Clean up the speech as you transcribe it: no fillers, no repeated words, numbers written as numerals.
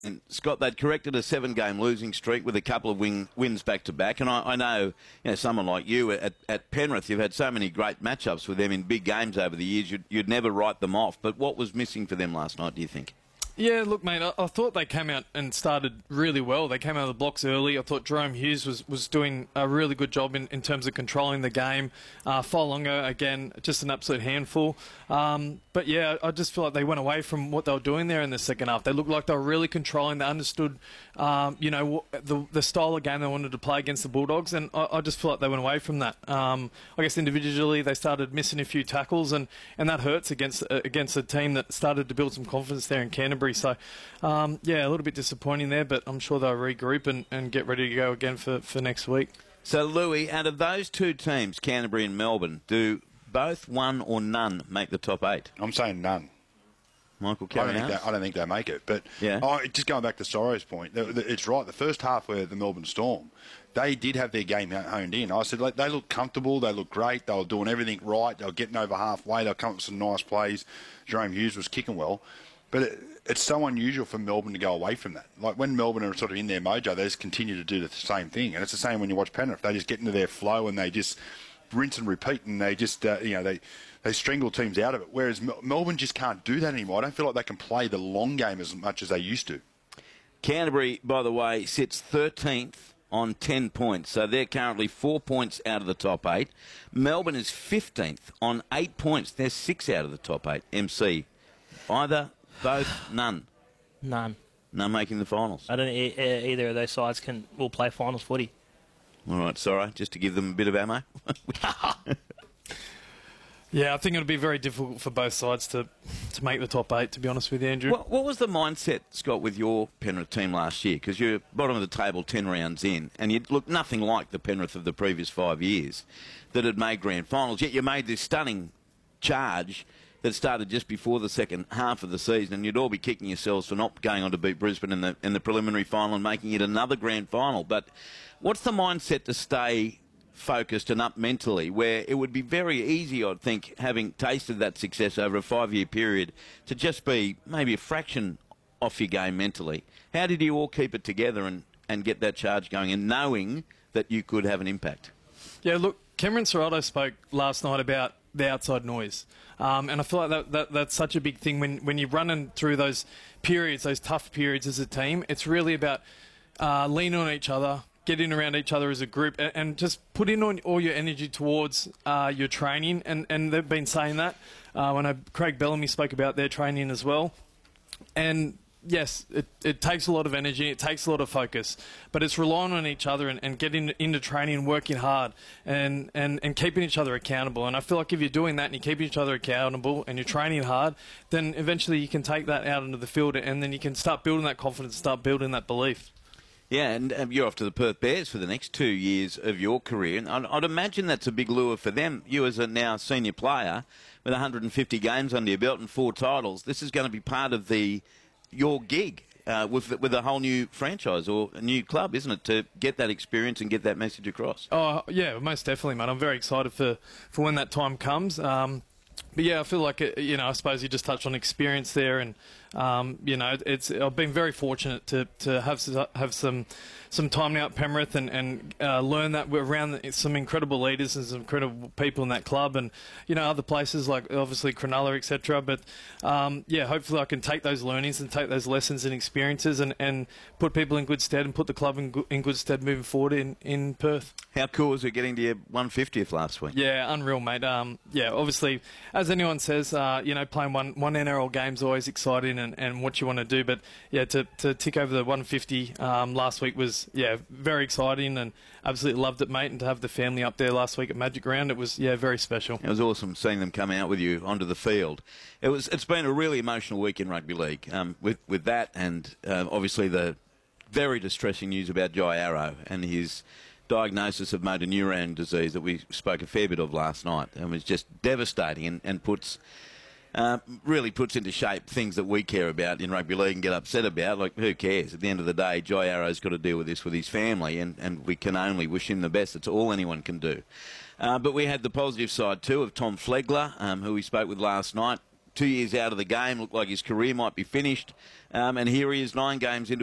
And Scott, they'd corrected a 7-game losing streak with a couple of wins back-to-back. And I know, someone like you at Penrith, you've had so many great matchups with them in big games over the years, you'd never write them off. But what was missing for them last night, do you think? Yeah, look, mate, I thought they came out and started really well. They came out of the blocks early. I thought Jerome Hughes was doing a really good job in terms of controlling the game. Failonga, again, just an absolute handful. But, yeah, I just feel like they went away from what they were doing there in the second half. They looked like they were really controlling. They understood, the style of game they wanted to play against the Bulldogs, and I just feel like they went away from that. I guess individually they started missing a few tackles, and that hurts against a team that started to build some confidence there in Canterbury. So, a little bit disappointing there, but I'm sure they'll regroup and get ready to go again for next week. So, Louis, out of those two teams, Canterbury and Melbourne, do both one or none make the top 8? I'm saying none. Michael, I don't think they make it. But just going back to Sorrow's point, it's right. The first half where the Melbourne Storm, they did have their game honed in. I said they look comfortable, they look great, they were doing everything right, they were getting over halfway, they were coming up with some nice plays. Jerome Hughes was kicking well. But it's so unusual for Melbourne to go away from that. Like when Melbourne are sort of in their mojo, they just continue to do the same thing. And it's the same when you watch Penrith. They just get into their flow and they just rinse and repeat, and they just, they strangle teams out of it. Whereas Melbourne just can't do that anymore. I don't feel like they can play the long game as much as they used to. Canterbury, by the way, sits 13th on 10 points. So they're currently 4 points out of the top 8. Melbourne is 15th on 8 points. They're 6 out of the top 8. MC, either... Both? None? None. None making the finals? I don't think either of those sides will play finals footy. All right, sorry, just to give them a bit of ammo. Yeah, I think it'll be very difficult for both sides to make the top 8, to be honest with you, Andrew. What was the mindset, Scott, with your Penrith team last year? Because you're bottom of the table 10 rounds in, and you look nothing like the Penrith of the previous 5 years that had made grand finals, yet you made this stunning charge that started just before the second half of the season, and you'd all be kicking yourselves for not going on to beat Brisbane in the preliminary final and making it another grand final. But what's the mindset to stay focused and up mentally, where it would be very easy, I'd think, having tasted that success over a 5-year period, to just be maybe a fraction off your game mentally? How did you all keep it together and get that charge going and knowing that you could have an impact? Yeah, look, Cameron Serrato spoke last night about the outside noise. And I feel like that's such a big thing when you're running through those periods, those tough periods as a team. It's really about leaning on each other, getting around each other as a group, and just put in all your energy towards your training. And they've been saying that. I know Craig Bellamy spoke about their training as well. And yes, it takes a lot of energy, it takes a lot of focus, but it's relying on each other and getting into training and working hard and keeping each other accountable. And I feel like if you're doing that and you're keeping each other accountable and you're training hard, then eventually you can take that out into the field, and then you can start building that confidence, start building that belief. Yeah, and you're off to the Perth Bears for the next 2 years of your career. And I'd imagine that's a big lure for them. You as a now senior player with 150 games under your belt and 4 titles, this is going to be part of your gig with a whole new franchise or a new club, isn't it, to get that experience and get that message across? Oh, yeah, most definitely, mate. I'm very excited for when that time comes. But yeah, I feel like, I suppose you just touched on experience there, and I've been very fortunate to have some time now at Penrith and learn that we're around some incredible leaders and some incredible people in that club, and other places like obviously Cronulla, etc. But hopefully I can take those learnings and take those lessons and experiences and put people in good stead and put the club in good stead moving forward in Perth. How cool was it getting to your 150th last week? Yeah, unreal, mate. Obviously, as anyone says, playing one NRL game is always exciting and what you want to do. But yeah, to tick over the 150 last week was very exciting, and absolutely loved it, mate. And to have the family up there last week at Magic Round, it was very special. It was awesome seeing them come out with you onto the field. It's been a really emotional week in rugby league with that, and obviously the very distressing news about Jai Arrow and his diagnosis of motor neurone disease that we spoke a fair bit of last night, and was just devastating and really puts into shape things that we care about in rugby league and get upset about. Like, who cares? At the end of the day, Jai Arrow's got to deal with this with his family, and we can only wish him the best. It's all anyone can do. But we had the positive side too of Tom Flegler, who we spoke with last night. 2 years out of the game, looked like his career might be finished. And here he is 9 games into